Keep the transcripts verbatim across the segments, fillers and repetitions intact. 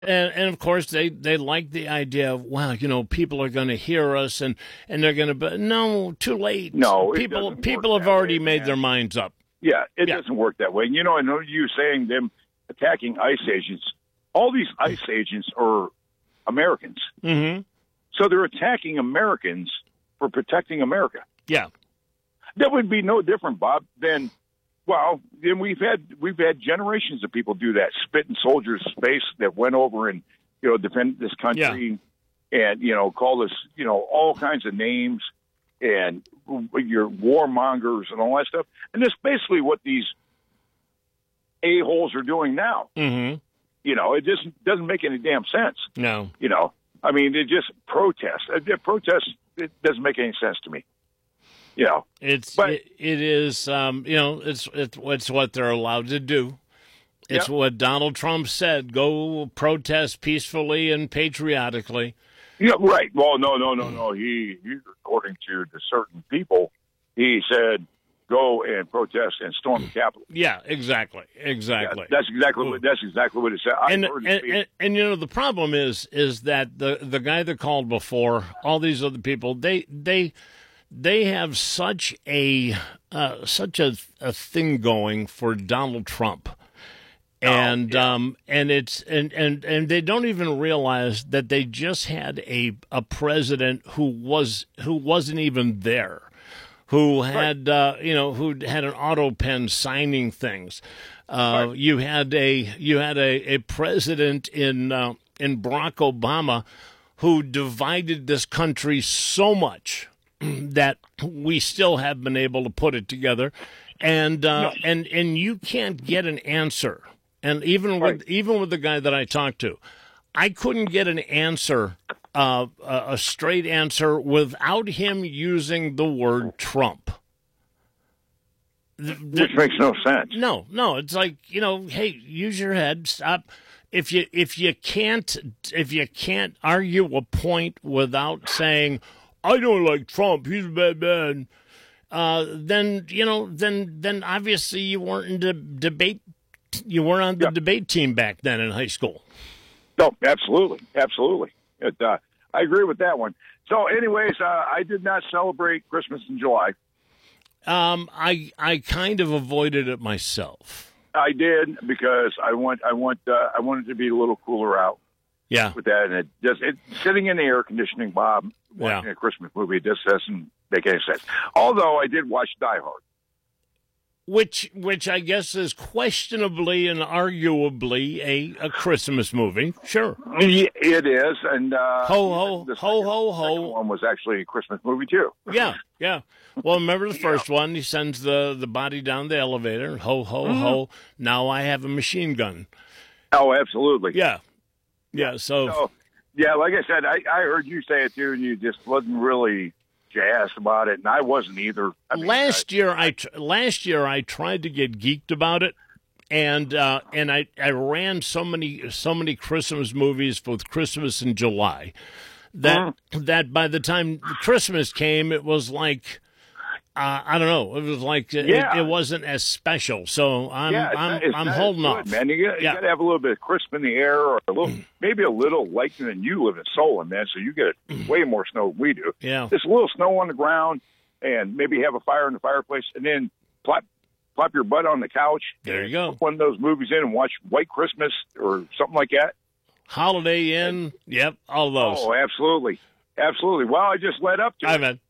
And, and of course, they, they like the idea of, wow, you know, people are going to hear us and, and they're going to, but no, too late. No, it people doesn't people work have that already way, made man. their minds up. Yeah, it Yeah. doesn't work that way. And, you know, I know you saying them attacking ICE agents. All these ICE agents are Americans. Mm-hmm. So they're attacking Americans for protecting America. Yeah. That would be no different, Bob, than, well, then we've had we've had generations of people do that, spit in soldiers' face that went over and, you know, defend this country and, you know, call us, you know, all kinds of names and your warmongers and all that stuff. And that's basically what these a-holes are doing now. Mm-hmm. You know, it just doesn't make any damn sense. No. You know, I mean, it just protest. Uh, Protest, it doesn't make any sense to me. You know, It's but, it, it is um, you know it's it's it's what they're allowed to do. It's Yep. what Donald Trump said: go protest peacefully and patriotically. yeah, right. Well, no, no, no, no. He, he, according to the certain people, he said, go and protest and storm the Capitol. Yeah, exactly, exactly. Yeah, that's exactly what that's exactly what it said. I and, heard and, it speak. and and you know the problem is is that the the guy that called before, all these other people, they they they have such a uh, such a, a thing going for Donald Trump. And Oh, yeah. um and it's and, and and they don't even realize that they just had a a president who was who wasn't even there, who had uh, you know who had an auto pen signing things. Uh, Right. You had a you had a, a president in uh, in Barack Obama who divided this country so much that we still have been able to put it together, and uh, No. and and you can't get an answer. And even with Right. even with the guy that I talked to, I couldn't get an answer, uh, a a straight answer, without him using the word Trump. The- the- Which makes no sense. no, no, it's like, you know, hey, use your head, stop. If you if you can't if you can't argue a point without saying, I don't like Trump, he's a bad man, uh, then you know, then then obviously you weren't in the debate, you weren't on the Yeah. debate team back then in high school. No, absolutely, absolutely. It, uh, I agree with that one. So, anyways, uh, I did not celebrate Christmas in July. Um, I I kind of avoided it myself. I did because I want I want uh, I wanted to be a little cooler out Yeah, with that, and it just it, sitting in the air conditioning, Bob, watching Yeah. a Christmas movie, it just doesn't make any sense. Although I did watch Die Hard. which which I guess is questionably and arguably a, a Christmas movie. Sure. Yeah, it is, and uh, Ho, ho, the ho, second- ho, ho. second one was actually a Christmas movie too. Yeah, yeah. Well, remember the first one? He sends the, the body down the elevator. Ho, ho, Mm-hmm. ho. Now I have a machine gun. Oh, absolutely. Yeah. Yeah, so, So, yeah, like I said, I, I heard you say it too, and you just wasn't really jazzed about it, and I wasn't either. I mean, last year I tr- last year I tried to get geeked about it, and uh, and I, I ran so many so many Christmas movies with Christmas in July that Mm-hmm. that by the time Christmas came, it was like uh, I don't know, it was like it, Yeah. it wasn't as special. So I'm yeah, it's I'm not- it's I'm not as holding good, off, man. You got, Yeah. you got to have a little bit of crisp in the air, or a little, maybe a little light, and you live in Solon, man, so you get way more snow than we do. Yeah. Just a little snow on the ground, and maybe have a fire in the fireplace, and then plop, plop your butt on the couch. There you and go. Put one of those movies in and watch White Christmas or something like that. Holiday Inn. Yep, all those. Oh, absolutely. Absolutely. Well, I just led up to I it. mean,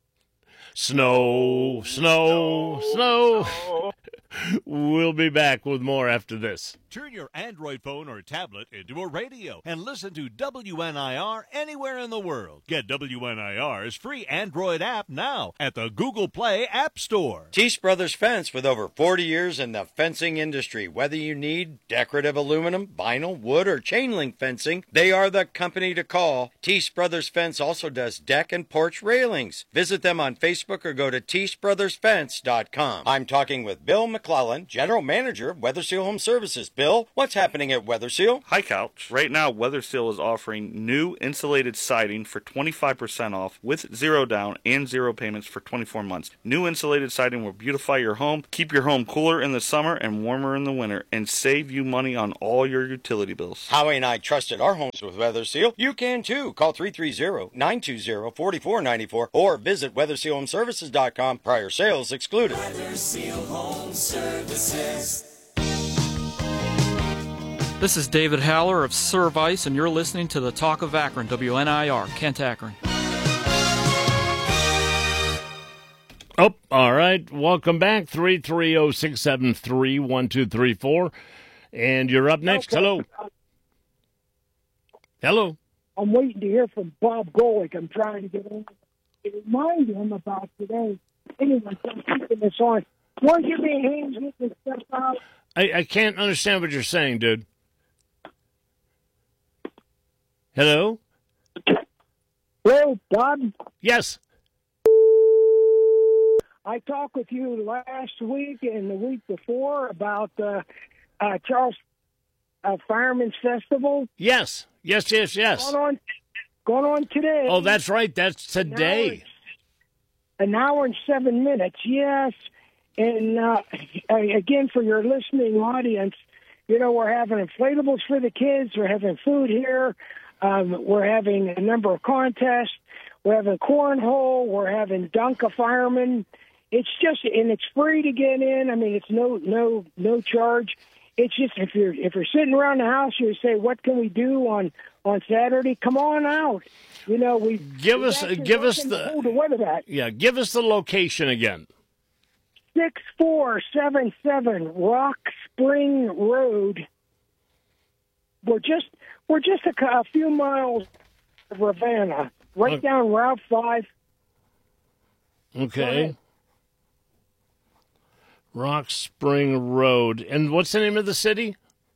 snow, snow, snow. Oh, We'll be back with more after this. Turn your Android phone or tablet into a radio and listen to W N I R anywhere in the world. Get W N I R's free Android app now at the Google Play App Store. Teese Brothers Fence, with over forty years in the fencing industry. Whether you need decorative aluminum, vinyl, wood, or chain link fencing, they are the company to call. Teese Brothers Fence also does deck and porch railings. Visit them on Facebook or go to teese brothers fence dot com. I'm talking with Bill McCullough McClellan, General Manager of Weather Seal Home Services. Bill, what's happening at Weather Seal? Hi, Couch. Right now, Weather Seal is offering new insulated siding for twenty-five percent off with zero down and zero payments for twenty-four months. New insulated siding will beautify your home, keep your home cooler in the summer and warmer in the winter, and save you money on all your utility bills. Howie and I trusted our homes with Weather Seal. You can too. Call three three zero, nine two zero, four four nine four or visit weather seal home services dot com. Prior sales excluded. Weather Seal Home Services. This is David Haller of Service, and you're listening to the Talk of Akron, W N I R, Kent, Akron. Oh, all right. Welcome back. three three zero, six seven three, one two three four. And you're up next. Okay. Hello. Hello. I'm waiting to hear from Bob Golick. I'm trying to get on to remind him about today. Anyway, I'm keeping this on. Won't you be hands get this stuff out? I, I can't understand what you're saying, dude. Hello? Hello, Bob. Yes. I talked with you last week and the week before about uh, uh, Charles uh, Fireman's Festival. Yes. Yes, yes, yes. Going on, going on today. Oh, that's right. That's today. An hour and seven minutes, yes. And uh, again, for your listening audience, you know, we're having inflatables for the kids. We're having food here. Um, we're having a number of contests. We're having cornhole. We're having dunk a fireman. It's just, and it's free to get in. I mean, it's no, no, no charge. It's just if you're if you're sitting around the house, you say, "What can we do on on Saturday?" Come on out. You know, we give us give us the the weather back. Yeah, give us the location again. Six four seven seven Rock Spring Road. We're just we're just a, a few miles of Ravenna, right okay. down Route Five. Okay. Rock Spring Road. And what's the name of the city?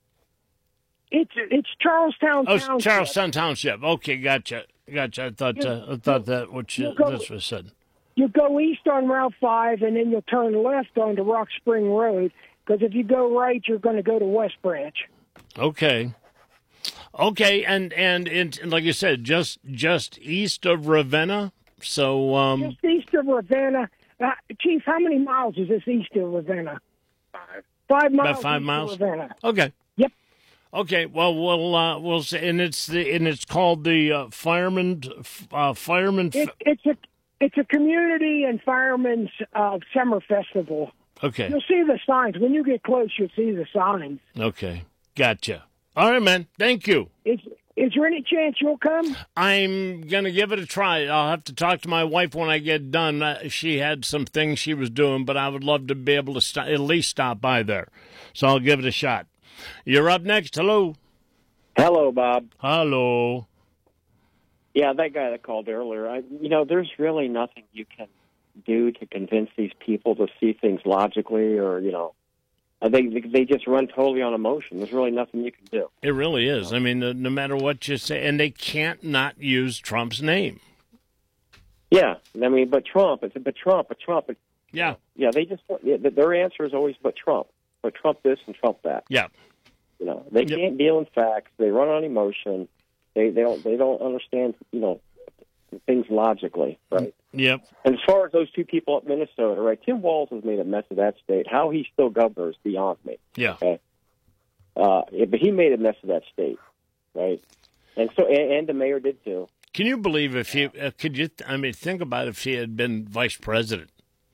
It's it's Charlestown oh, Township. Charlestown Township. Okay, gotcha. Gotcha. I thought you, uh, I thought that what you, go, this was said. You go east on Route five, and then you'll turn left onto Rock Spring Road, because if you go right, you're going to go to West Branch. Okay. Okay, and, and, and, and like you said, just just east of Ravenna. So um, Just east of Ravenna. Uh, Chief, how many miles is this east of Ravenna? Five. Five miles. About five east miles. Of Ravenna. Okay. Yep. Okay. Well, we'll uh, we'll say, and it's the and it's called the uh, fireman uh, fireman. It, it's a it's a community and firemen's uh, summer festival. Okay. You'll see the signs when you get close. You'll see the signs. Okay. Gotcha. All right, man. Thank you. Is is there any chance you'll come? I'm gonna give it a try. I'll have to talk to my wife when I get done. Uh, she had some things she was doing, but I would love to be able to st- at least stop by there. So I'll give it a shot. You're up next. Hello. Hello, Bob. Hello. Yeah, that guy that called earlier. I, you know, there's really nothing you can do to convince these people to see things logically, or you know, they they just run totally on emotion. There's really nothing you can do. It really is. I mean, no, no matter what you say, and they can't not use Trump's name. Yeah, I mean, but Trump, it's but Trump, but Trump. But, yeah, yeah. They just yeah, their answer is always but Trump, but Trump this and Trump that. Yeah, you know, they yep. can't deal in facts. They run on emotion. They they don't they don't understand you know things logically, right? Yep. And as far as those two people up Minnesota, right? Tim Walz has made a mess of that state. How he's still governor is beyond me. Yeah. Okay. Uh, but he made a mess of that state, right? And so, and, and the mayor did too. Can you believe if he uh, could you? I mean, think about if he had been vice president.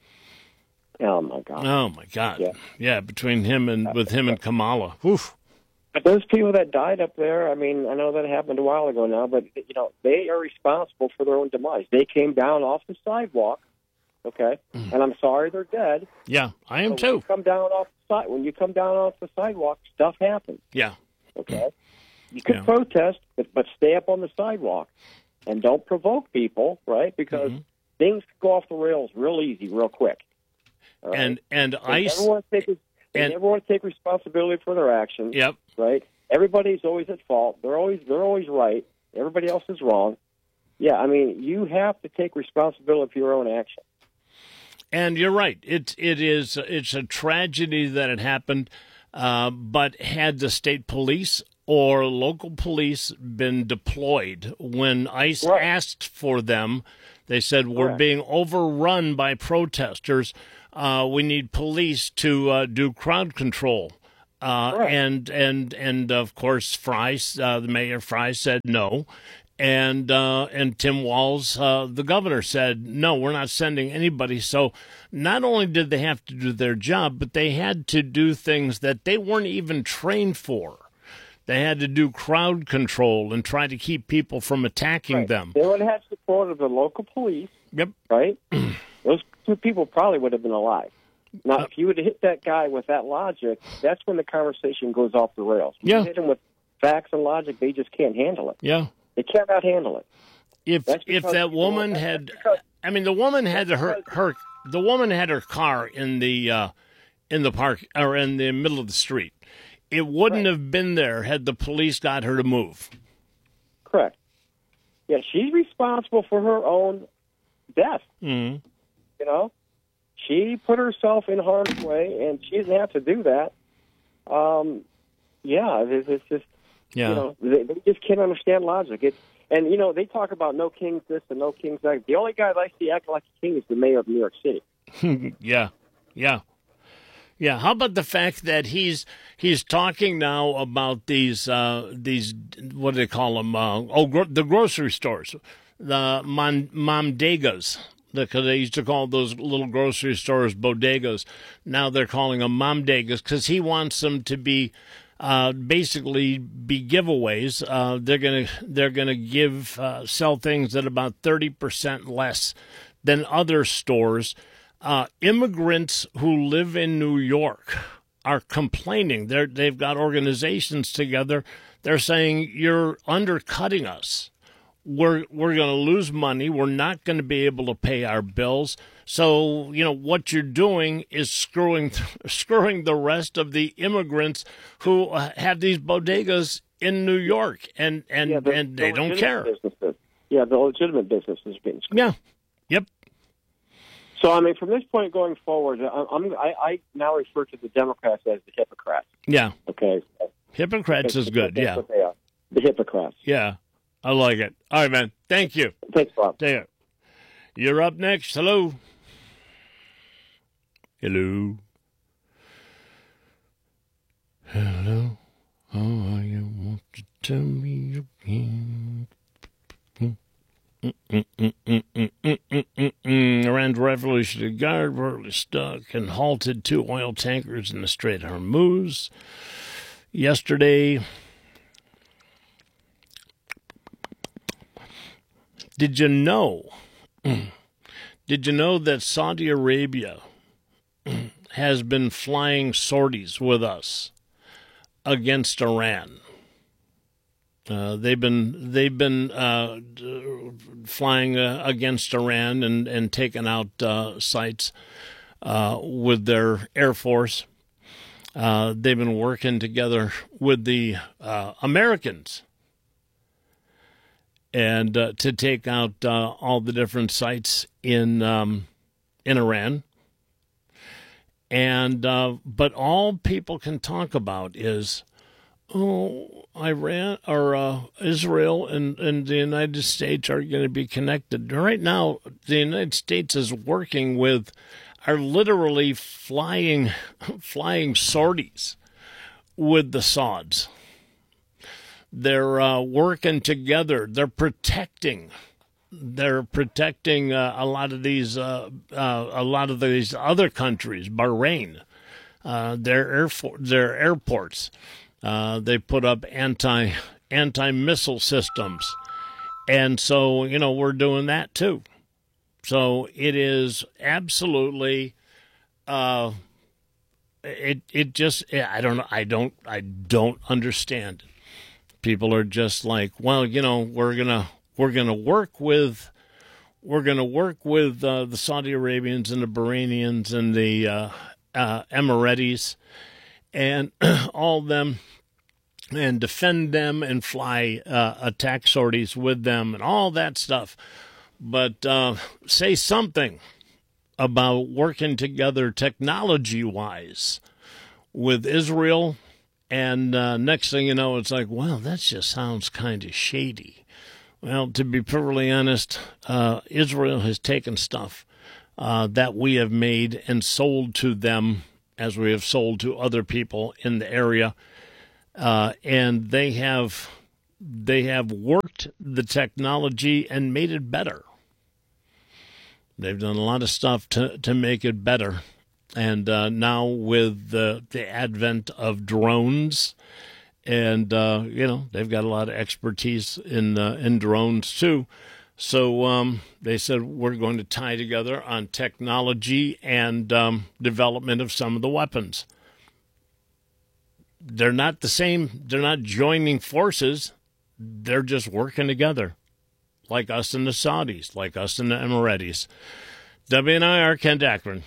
Oh my God. Oh my God. Yeah. Yeah. Between him and with him and Kamala. Oof. But those people that died up there, I mean, I know that happened a while ago now, but, you know, they are responsible for their own demise. They came down off the sidewalk, okay, mm. and I'm sorry they're dead. Yeah, I am so too. When you come down off the side, when you come down off the sidewalk, stuff happens. Yeah. Okay? You can yeah. protest, but, but stay up on the sidewalk and don't provoke people, right, because mm-hmm. things go off the rails real easy, real quick. Right? And, and, and ICE... Everyone take They and, never want to take responsibility for their actions. Yep. Right. Everybody's always at fault. They're always they're always right. Everybody else is wrong. Yeah. I mean, you have to take responsibility for your own actions. And you're right. It it is it's a tragedy that it happened. Uh, but had the state police or local police been deployed when ICE right. asked for them, they said we're Correct. being overrun by protesters. Uh, we need police to uh, do crowd control. Uh, right. And and and of course, Fry, uh, the mayor Fry said no, and uh, and Tim Walz, uh, the governor, said no, we're not sending anybody. So not only did they have to do their job, but they had to do things that they weren't even trained for. They had to do crowd control and try to keep people from attacking right. them. They would have had support of the local police. Yep. Right. Those two people probably would have been alive. Now, uh, if you would have hit that guy with that logic, that's when the conversation goes off the rails. When yeah. you hit them with facts and logic, they just can't handle it. Yeah. They cannot handle it. If if that woman had, because, I mean, the woman had her her the woman had her car in the uh, in the park or in the middle of the street. It wouldn't right. have been there had the police got her to move. Correct. Yeah, she's responsible for her own death. Mm-hmm. You know. She put herself in harm's way, and she didn't have to do that. Um, yeah, it's, it's just, yeah. you know, they, they just can't understand logic. It's, and, you know, they talk about no kings this and no kings that. The only guy that I see acting like a king is the mayor of New York City. yeah, yeah. Yeah, how about the fact that he's he's talking now about these, uh, these what do they call them, uh, oh, gro- the grocery stores, the mon- momdegas. Because they used to call those little grocery stores bodegas. Now they're calling them momdegas because he wants them to be uh, basically be giveaways. Uh, they're gonna they're gonna give uh, sell things at about thirty percent less than other stores. Uh, immigrants who live in New York are complaining. They're they've got organizations together. They're saying you're undercutting us. We're we're going to lose money. We're not going to be able to pay our bills. So, you know, what you're doing is screwing screwing the rest of the immigrants who uh, have these bodegas in New York, and and, yeah, the, and they the don't care. Businesses. Yeah, the legitimate businesses being screwed. Yeah. Yep. So, I mean, from this point going forward, I'm, I, I now refer to the Democrats as the hypocrites. Yeah. Okay. Hypocrites is good. That's yeah. what they are. The hypocrites. Yeah. I like it. All right, man. Thank you. Thanks, Bob. Take it. You're up next. Hello. Hello. Hello. How are you? Want to tell me again? Iran's Revolutionary Guard were stuck and halted two oil tankers in the Strait of Hormuz yesterday. Did you know, did you know that Saudi Arabia has been flying sorties with us against Iran? Uh, they've been they've been uh, flying uh, against Iran and, and taking out uh, sites uh, with their Air Force. Uh, they've been working together with the uh, Americans. And uh, to take out uh, all the different sites in um, in Iran, and uh, but all people can talk about is, oh, Iran or uh, Israel and, and the United States are going to be connected. Right now, the United States is working with, are literally flying flying sorties with the Sauds. They're uh, working together. They're protecting. They're protecting uh, a lot of these. Uh, uh, a lot of these other countries. Bahrain, uh, their air their airports. Uh, they put up anti anti missile systems, and so you know we're doing that too. So it is absolutely. Uh, it it just I don't I don't I don't understand. People are just like, well, you know, we're gonna we're gonna work with we're gonna work with uh, the Saudi Arabians and the Bahrainians and the uh, uh, Emiratis and all them, and defend them and fly uh, attack sorties with them and all that stuff. But uh, say something about working together technology-wise with Israel. And uh, next thing you know, it's like, well, that just sounds kind of shady. Well, to be perfectly honest, uh, Israel has taken stuff uh, that we have made and sold to them as we have sold to other people in the area. Uh, and they have they have worked the technology and made it better. They've done a lot of stuff to, to make it better. And uh, now with the, the advent of drones, and, uh, you know, they've got a lot of expertise in uh, in drones, too. So um, they said, we're going to tie together on technology and um, development of some of the weapons. They're not the same. They're not joining forces. They're just working together, like us and the Saudis, like us and the Emiratis. W N I R, Ken Dackman.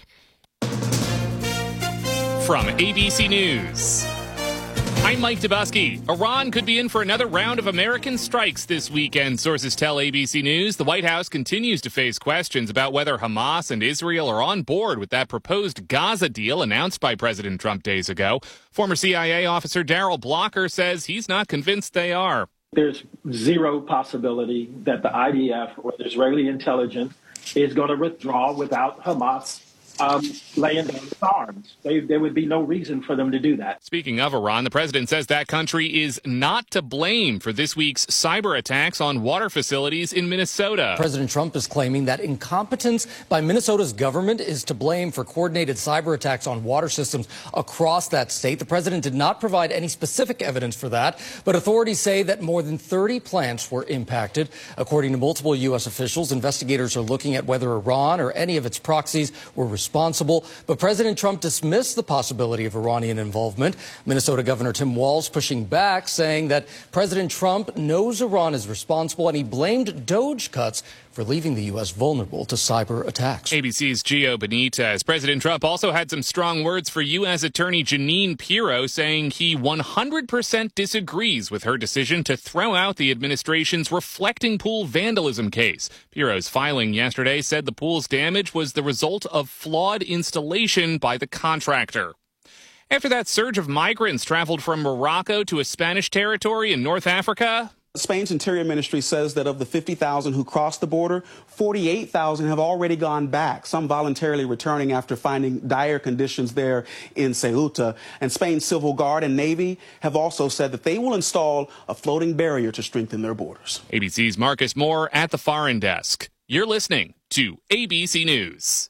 From A B C News, I'm Mike Dubusky. Iran could be in for another round of American strikes this weekend, sources tell A B C News. The White House continues to face questions about whether Hamas and Israel are on board with that proposed Gaza deal announced by President Trump days ago. Former C I A officer Darrell Blocker says he's not convinced they are. There's zero possibility that the I D F or the Israeli intelligence is going to withdraw without Hamas Um, laying down its arms. They, there would be no reason for them to do that. Speaking of Iran, the president says that country is not to blame for this week's cyber attacks on water facilities in Minnesota. President Trump is claiming that incompetence by Minnesota's government is to blame for coordinated cyber attacks on water systems across that state. The president did not provide any specific evidence for that, but authorities say that more than thirty plants were impacted. According to multiple U S officials, investigators are looking at whether Iran or any of its proxies were responsible. responsible, but President Trump dismissed the possibility of Iranian involvement. Minnesota Governor Tim Walz pushing back, saying that President Trump knows Iran is responsible, and he blamed Doge cuts for leaving the U S vulnerable to cyber attacks. A B C's Gio Benitez. President Trump also had some strong words for U S Attorney Jeanine Pirro, saying he one hundred percent disagrees with her decision to throw out the administration's reflecting pool vandalism case. Pirro's filing yesterday said the pool's damage was the result of flawed installation by the contractor. After that surge of migrants traveled from Morocco to a Spanish territory in North Africa, Spain's Interior Ministry says that of the fifty thousand who crossed the border, forty-eight thousand have already gone back, some voluntarily returning after finding dire conditions there in Ceuta. And Spain's Civil Guard and Navy have also said that they will install a floating barrier to strengthen their borders. A B C's Marcus Moore at the Foreign Desk. You're listening to A B C News.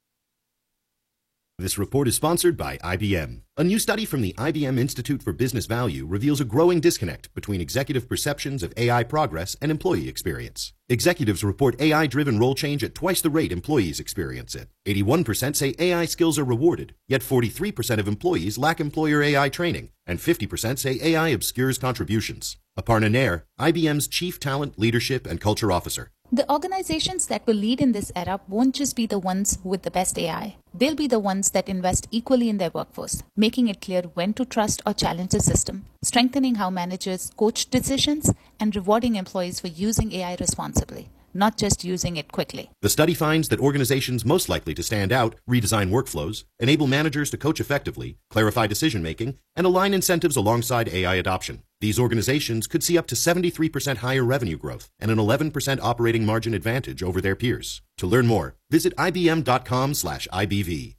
This report is sponsored by I B M. A new study from the I B M Institute for Business Value reveals a growing disconnect between executive perceptions of A I progress and employee experience. Executives report A I-driven role change at twice the rate employees experience it. eighty-one percent say A I skills are rewarded, yet forty-three percent of employees lack employer A I training, and fifty percent say A I obscures contributions. Aparna Nair, I B M's Chief Talent, Leadership, and Culture Officer. The organizations that will lead in this era won't just be the ones with the best A I. They'll be the ones that invest equally in their workforce, making it clear when to trust or challenge the system, strengthening how managers coach decisions, and rewarding employees for using A I responsibly, not just using it quickly. The study finds that organizations most likely to stand out redesign workflows, enable managers to coach effectively, clarify decision-making, and align incentives alongside A I adoption. These organizations could see up to seventy-three percent higher revenue growth and an eleven percent operating margin advantage over their peers. To learn more, visit ibm.com slash IBV.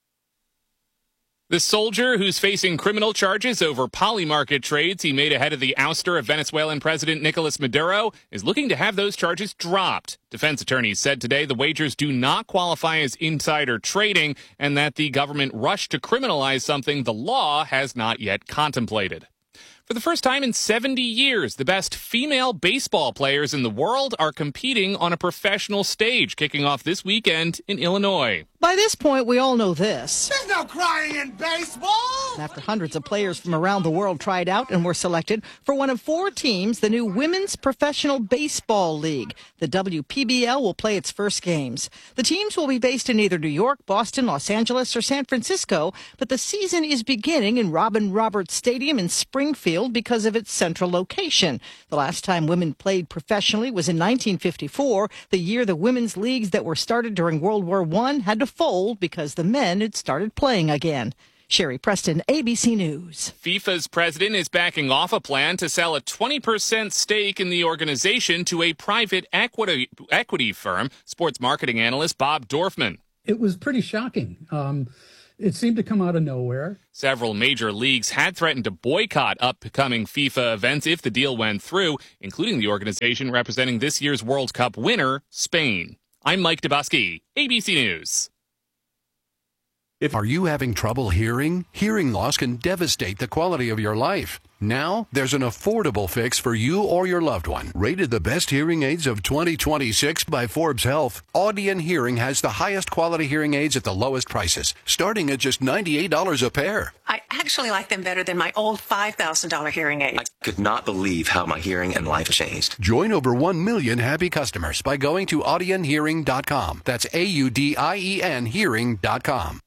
The soldier who's facing criminal charges over polymarket trades he made ahead of the ouster of Venezuelan President Nicolas Maduro is looking to have those charges dropped. Defense attorneys said today the wagers do not qualify as insider trading and that the government rushed to criminalize something the law has not yet contemplated. For the first time in seventy years, the best female baseball players in the world are competing on a professional stage, kicking off this weekend in Illinois. By this point, we all know this. There's no crying in baseball! After hundreds of players from around the world tried out and were selected for one of four teams, the new Women's Professional Baseball League. The W P B L will play its first games. The teams will be based in either New York, Boston, Los Angeles, or San Francisco, but the season is beginning in Robin Roberts Stadium in Springfield, field because of its central location. The last time women played professionally was in nineteen fifty-four, the year the women's leagues that were started during World War One had to fold because the men had started playing again. Sherry Preston, A B C News. FIFA's president is backing off a plan to sell a twenty percent stake in the organization to a private equity equity firm. Sports marketing analyst Bob Dorfman. It was pretty shocking. Um, it seemed to come out of nowhere. Several major leagues had threatened to boycott upcoming FIFA events if the deal went through, including the organization representing this year's World Cup winner, Spain. I'm Mike Dubosky, A B C News. If are you having trouble hearing? Hearing loss can devastate the quality of your life. Now, there's an affordable fix for you or your loved one. Rated the best hearing aids of twenty twenty-six by Forbes Health, Audion Hearing has the highest quality hearing aids at the lowest prices, starting at just ninety-eight dollars a pair. I actually like them better than my old five thousand dollars hearing aids. I could not believe how my hearing and life changed. Join over one million happy customers by going to audion hearing dot com. That's A U D I E N hearing dot com.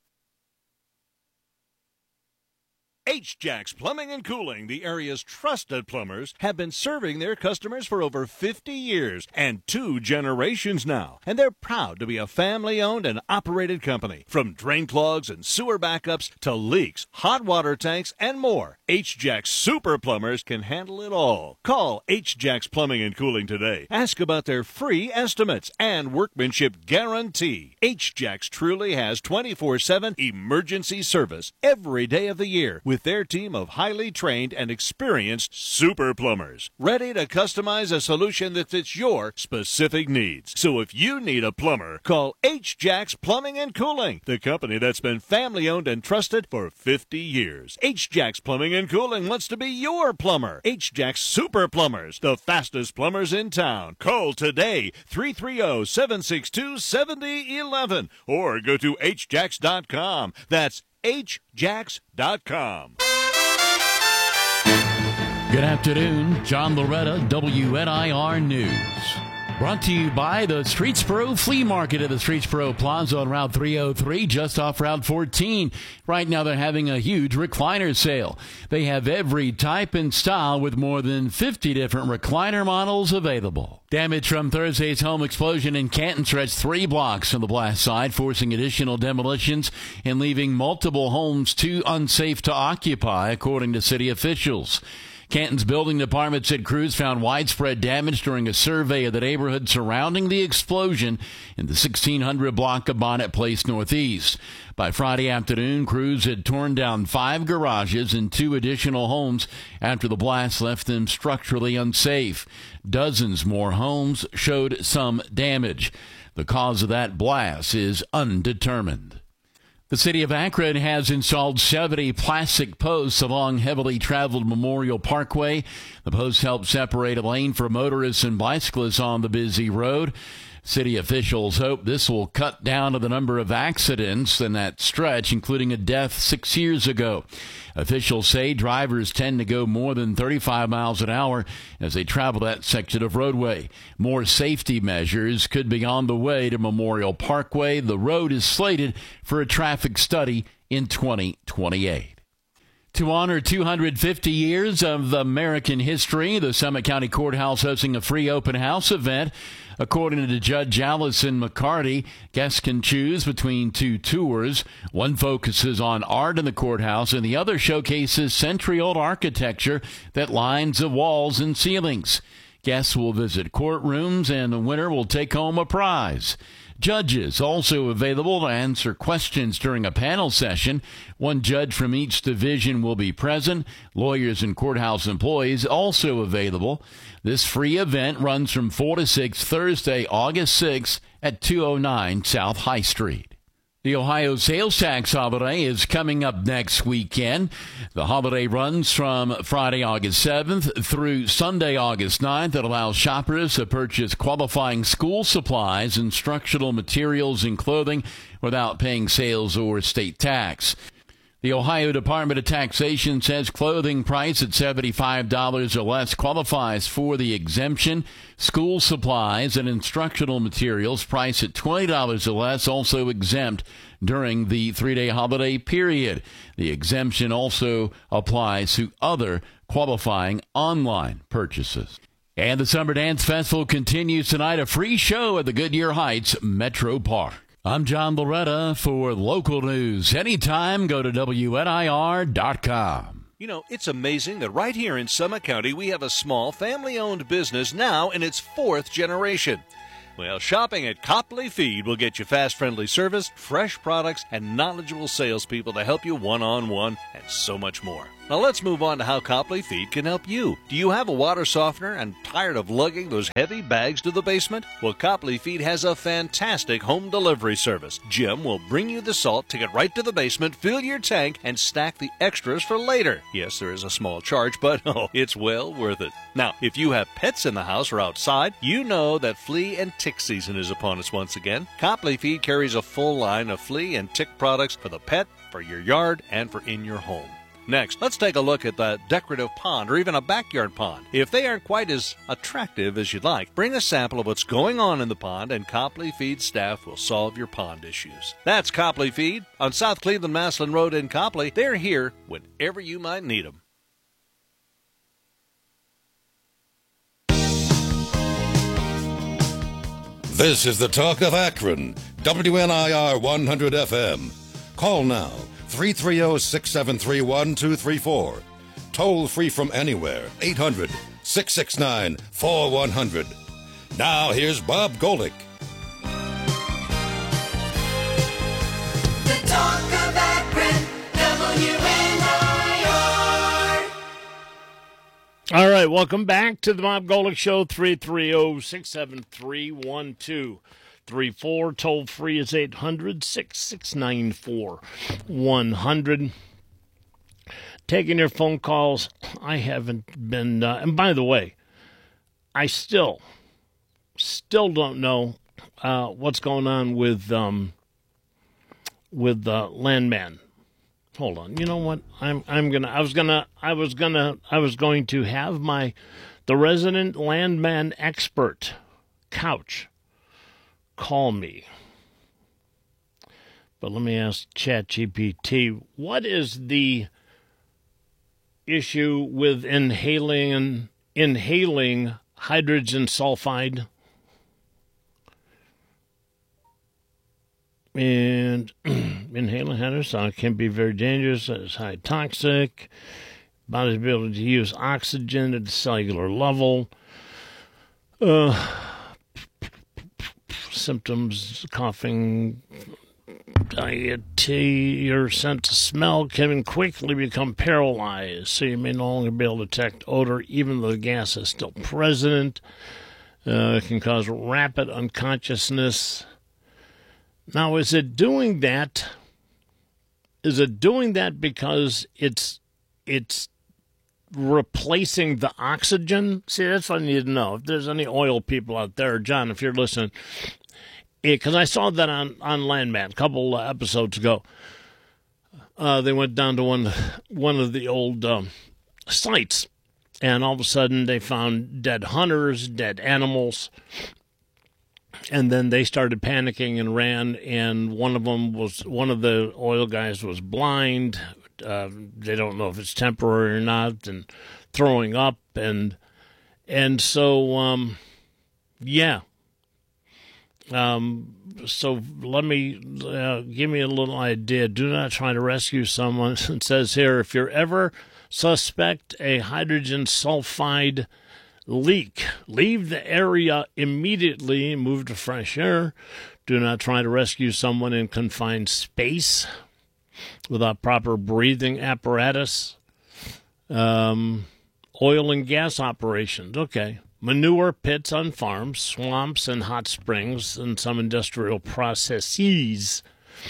H-Jacks Plumbing and Cooling, the area's trusted plumbers, have been serving their customers for over fifty years and two generations now. And they're proud to be a family-owned and operated company. From drain clogs and sewer backups to leaks, hot water tanks, and more, H-Jacks Super Plumbers can handle it all. Call H-Jacks Plumbing and Cooling today. Ask about their free estimates and workmanship guarantee. H-Jacks truly has twenty-four seven emergency service every day of the year, with their team of highly trained and experienced super plumbers, ready to customize a solution that fits your specific needs. So if you need a plumber, call H-Jacks Plumbing and Cooling, the company that's been family-owned and trusted for fifty years. H-Jacks Plumbing and Cooling wants to be your plumber. H-Jacks Super Plumbers, the fastest plumbers in town. Call today, three three zero, seven six two, seven zero one one, or go to H Jacks dot com. That's H Jacks dot com. Good afternoon, John Loretta, W N I R News. Brought to you by the Streetsboro Flea Market at the Streetsboro Plaza on Route three oh three, just off Route fourteen. Right now they're having a huge recliner sale. They have every type and style with more than fifty different recliner models available. Damage from Thursday's home explosion in Canton stretched three blocks on the blast side, forcing additional demolitions and leaving multiple homes too unsafe to occupy, according to city officials. Canton's building department said crews found widespread damage during a survey of the neighborhood surrounding the explosion in the sixteen hundred block of Bonnet Place Northeast. By Friday afternoon, crews had torn down five garages and two additional homes after the blast left them structurally unsafe. Dozens more homes showed some damage. The cause of that blast is undetermined. The city of Akron has installed seventy plastic posts along heavily traveled Memorial Parkway. The posts help separate a lane for motorists and bicyclists on the busy road. City officials hope this will cut down on the number of accidents in that stretch, including a death six years ago. Officials say drivers tend to go more than thirty-five miles an hour as they travel that section of roadway. More safety measures could be on the way to Memorial Parkway. The road is slated for a traffic study in twenty twenty-eight. To honor two hundred fifty years of American history, the Summit County Courthouse hosting a free open house event. According to Judge Allison McCarty, guests can choose between two tours. One focuses on art in the courthouse, and the other showcases century-old architecture that lines the walls and ceilings. Guests will visit courtrooms, and the winner will take home a prize. Judges also available to answer questions during a panel session. One judge from each division will be present. Lawyers and courthouse employees also available. This free event runs from four to six Thursday, August sixth at two oh nine South High Street. The Ohio sales tax holiday is coming up next weekend. The holiday runs from Friday, August seventh through Sunday, August ninth. It allows shoppers to purchase qualifying school supplies, instructional materials, and clothing without paying sales or state tax. The Ohio Department of Taxation says clothing priced at seventy-five dollars or less qualifies for the exemption. School supplies and instructional materials priced at twenty dollars or less also exempt during the three-day holiday period. The exemption also applies to other qualifying online purchases. And the Summer Dance Festival continues tonight, a free show at the Goodyear Heights Metro Park. I'm John Loretta for local news. Anytime, go to W N I R dot com. You know, it's amazing that right here in Summit County, we have a small family-owned business now in its fourth generation. Well, shopping at Copley Feed will get you fast, friendly service, fresh products, and knowledgeable salespeople to help you one-on-one, and so much more. Now let's move on to how Copley Feed can help you. Do you have a water softener and tired of lugging those heavy bags to the basement? Well, Copley Feed has a fantastic home delivery service. Jim will bring you the salt to get right to the basement, fill your tank, and stack the extras for later. Yes, there is a small charge, but oh, it's well worth it. Now, if you have pets in the house or outside, you know that flea and tick season is upon us once again. Copley Feed carries a full line of flea and tick products for the pet, for your yard, and for in your home. Next, let's take a look at the decorative pond or even a backyard pond. If they aren't quite as attractive as you'd like, bring a sample of what's going on in the pond and Copley Feed staff will solve your pond issues. That's Copley Feed on South Cleveland Maslin Road in Copley. They're here whenever you might need them. This is the Talk of Akron, W N I R one hundred F M. Call now, three three zero, six seven three, one two three four. Toll free from anywhere, eight hundred, six six nine, four one zero zero. Now here's Bob Golick. The Talk of Akron, W N I R. All right, welcome back to the Bob Golick Show, three three zero, six seven three, one two three four. Toll free is eight hundred, six six nine, four one zero zero. Taking your phone calls. I haven't been, uh, and by the way, I still, still don't know uh, what's going on with, um, with uh, Landman. Hold on. You know what? I'm I'm gonna I was gonna I was gonna I was going to have my the resident landman expert Couch call me. But let me ask ChatGPT, what is the issue with inhaling inhaling hydrogen sulfide? And inhaling hydrogen can be very dangerous. It's high toxic. Body's ability to use oxygen at the cellular level. Uh, symptoms: coughing, diarrhea, your sense of smell can quickly become paralyzed, so you may no longer be able to detect odor, even though the gas is still present. Uh, it can cause rapid unconsciousness. Now, is it doing that? Is it doing that because it's it's replacing the oxygen? See, that's what I need to know. If there's any oil people out there, John, if you're listening, because I saw that on, on Landman a couple uh, episodes ago. Uh, they went down to one one of the old um, sites, and all of a sudden they found dead hunters, dead animals. And then they started panicking and ran, and one of them was, one of the oil guys was blind. Uh, they don't know if it's temporary or not, and throwing up. And and so, um, yeah. Um, so let me, uh, give me a little idea. Do not try to rescue someone. It says here, if you're ever suspect a hydrogen sulfide leak, leave the area immediately and move to fresh air. Do not try to rescue someone in confined space without proper breathing apparatus. Um, oil and gas operations. Okay. Manure pits on farms, swamps and hot springs, and some industrial processes.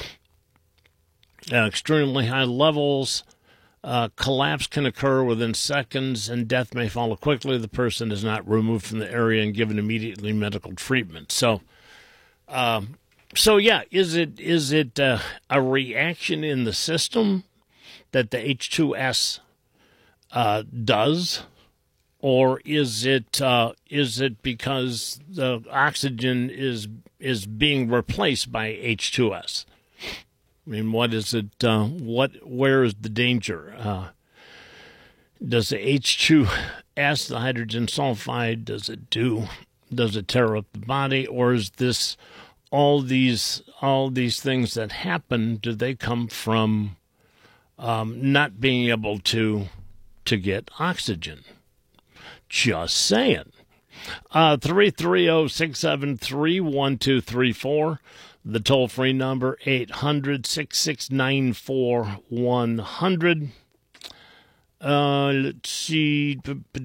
Uh, extremely high levels. Uh, collapse can occur within seconds, and death may follow quickly. The person is not removed from the area and given immediately medical treatment. So, um, so yeah, is it is it uh, a reaction in the system that the H two S uh, does, or is it uh, is it because the oxygen is is being replaced by H two S? I mean, what is it? Uh, what? Where is the danger? Uh, does the H two S, the hydrogen sulfide, does it do? Does it tear up the body, or is this all these all these things that happen? Do they come from um, not being able to to get oxygen? Just saying. Uh, three three zero, six seven three, one two three four. The toll-free number, eight hundred, six six nine four, one hundred. Uh, let's see.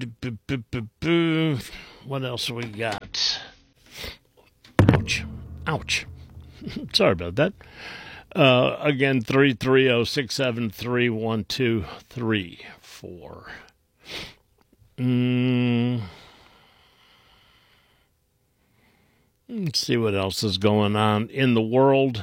What else we got? Ouch. Ouch. Sorry about that. Uh, again, three three zero, six seven three, one two three four. Mm. Let's see what else is going on in the world.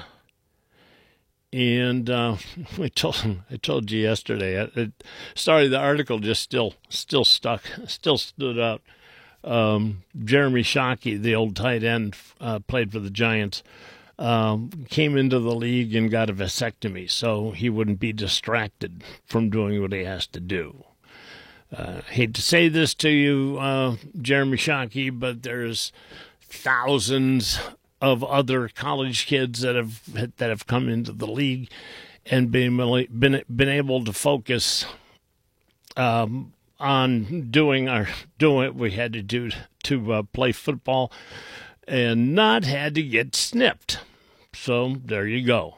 And uh, I told I told you yesterday. It, it, sorry, the article just still still stuck, still stood out. Um, Jeremy Shockey, the old tight end, uh, played for the Giants. Um, came into the league and got a vasectomy, so he wouldn't be distracted from doing what he has to do. Uh, hate to say this to you, uh, Jeremy Shockey, but there's thousands of other college kids that have that have come into the league and been been been able to focus um, on doing our doing what we had to do to uh, play football, and not had to get snipped. So there you go.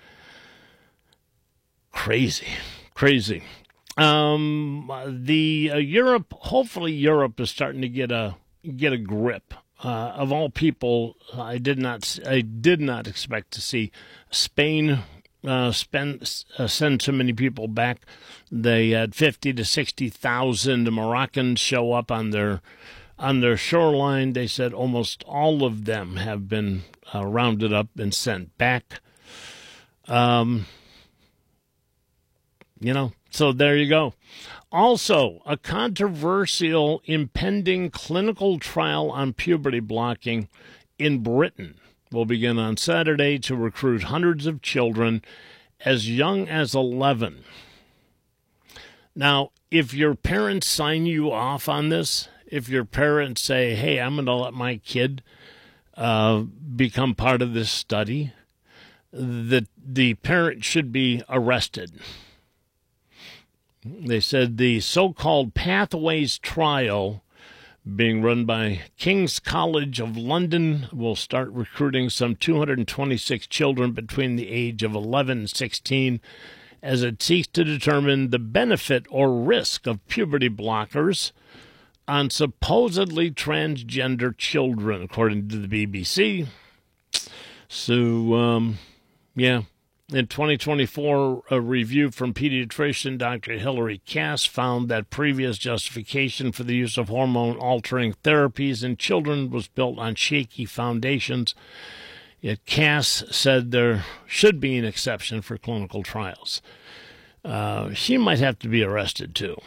Crazy, crazy. Um, the uh, Europe, hopefully Europe is starting to get a get a grip. Uh, of all people, I did not I did not expect to see Spain uh, spend uh, send so many people back. They had fifty to sixty thousand Moroccans show up on their on their shoreline. They said almost all of them have been uh, rounded up and sent back. Um, you know, so there you go. Also, a controversial impending clinical trial on puberty blocking in Britain will begin on Saturday to recruit hundreds of children as young as eleven. Now, if your parents sign you off on this, if your parents say, hey, I'm going to let my kid uh, become part of this study, the, the parent should be arrested. They said the so-called Pathways trial being run by King's College of London will start recruiting some two hundred twenty-six children between the age of eleven and sixteen as it seeks to determine the benefit or risk of puberty blockers on supposedly transgender children, according to the B B C. So, um, yeah. In twenty twenty-four, a review from pediatrician Doctor Hilary Cass found that previous justification for the use of hormone-altering therapies in children was built on shaky foundations. Yet Cass said there should be an exception for clinical trials. Uh, she might have to be arrested, too.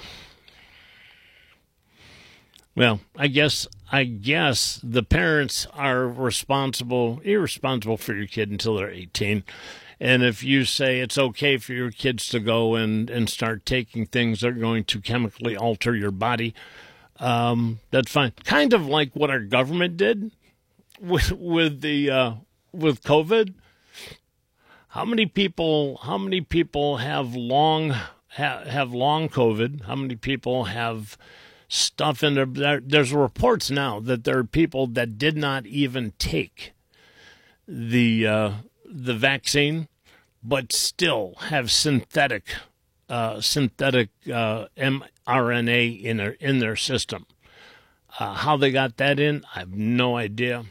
Well, I guess I guess the parents are responsible, irresponsible for your kid until they're eighteen. And if you say it's okay for your kids to go and, and start taking things that are going to chemically alter your body, um, that's fine. Kind of like what our government did with with the uh, with COVID. How many people? How many people have long ha, have long COVID? How many people have stuff in their? There, there's reports now that there are people that did not even take the uh, the vaccine, but still have synthetic uh, synthetic uh, mRNA in their in their system. Uh, how they got that in, I have no idea.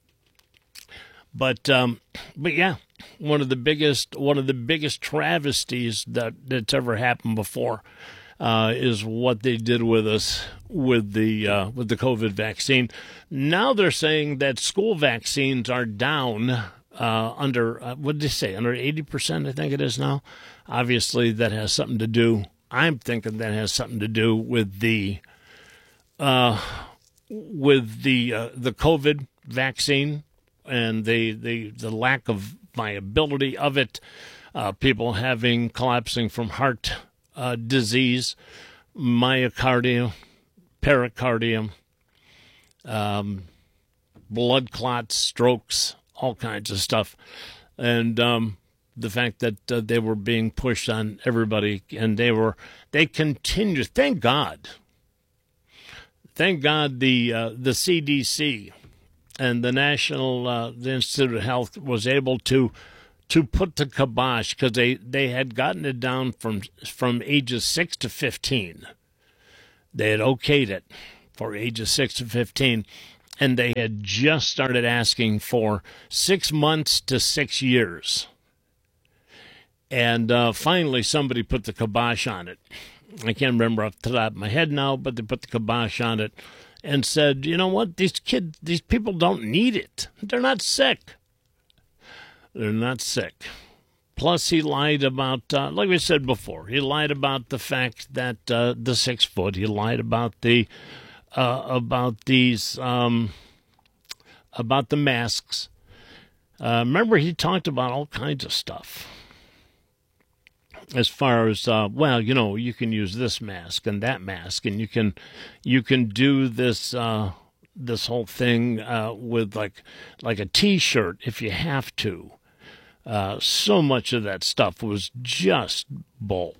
But um, but yeah, one of the biggest one of the biggest travesties that that's ever happened before uh, is what they did with us with the uh, with the COVID vaccine. Now they're saying that school vaccines are down uh, under uh, what did they say under eighty percent? I think it is now. Obviously, that has something to do. I'm thinking that has something to do with the uh, with the uh, the COVID vaccine. And the, the, the lack of viability of it, uh, people having collapsing from heart uh, disease, myocardium, pericardium, um, blood clots, strokes, all kinds of stuff. And um, the fact that uh, they were being pushed on everybody, and they were, they continued, thank God, thank God the uh, the C D C and the National uh, the Institute of Health was able to to put the kibosh, because they, they had gotten it down from from ages six to fifteen. They had okayed it for ages six to fifteen, and they had just started asking for six months to six years. And uh, finally, somebody put the kibosh on it. I can't remember off the top of my head now, but they put the kibosh on it and said, you know what, these kids, these people don't need it. They're not sick. They're not sick. Plus, he lied about, uh, like we said before, he lied about the fact that uh, the six foot. He lied about the uh, about these um, about the masks. Uh, remember, he talked about all kinds of stuff. As far as uh, well, you know, you can use this mask and that mask, and you can you can do this uh, this whole thing uh, with like like a T-shirt if you have to. Uh, so much of that stuff was just bull.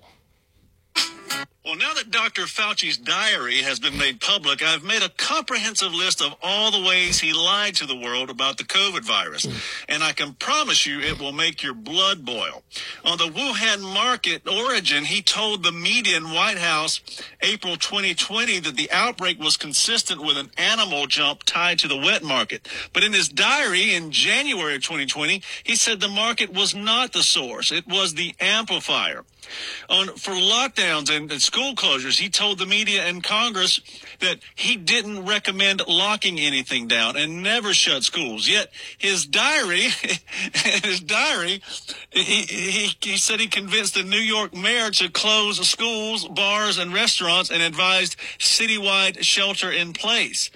Well, now that Doctor Fauci's diary has been made public, I've made a comprehensive list of all the ways he lied to the world about the COVID virus. And I can promise you it will make your blood boil. On the Wuhan market origin, he told the media in White House April twenty twenty that the outbreak was consistent with an animal jump tied to the wet market. But in his diary in January of twenty twenty, he said the market was not the source. It was the amplifier. On for lockdowns and, and school closures, he told the media and Congress that he didn't recommend locking anything down and never shut schools. Yet his diary, his diary, he, he he said he convinced the New York mayor to close schools, bars, and restaurants, and advised citywide shelter in place.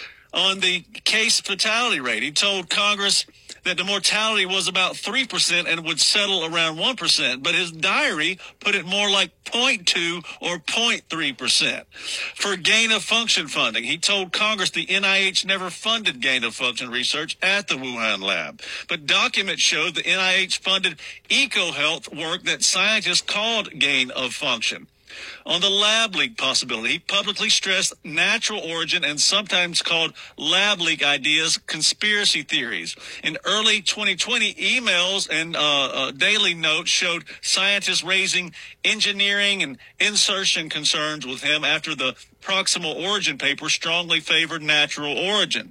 On the case fatality rate, he told Congress that the mortality was about three percent and would settle around one percent, but his diary put it more like zero point two or zero point three percent. For gain-of-function funding, he told Congress the N I H never funded gain-of-function research at the Wuhan lab, but documents showed the N I H funded eco-health work that scientists called gain-of-function. On the lab leak possibility, he publicly stressed natural origin and sometimes called lab leak ideas conspiracy theories. In early twenty twenty, emails and uh, uh, daily notes showed scientists raising engineering and insertion concerns with him after the proximal origin paper strongly favored natural origin.